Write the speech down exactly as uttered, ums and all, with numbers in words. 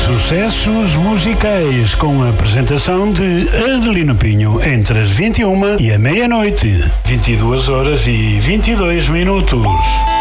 Sucessos musicais com a apresentação de Adelino Pinho entre as vinte e uma e a meia-noite. vinte e duas horas e vinte e dois minutos.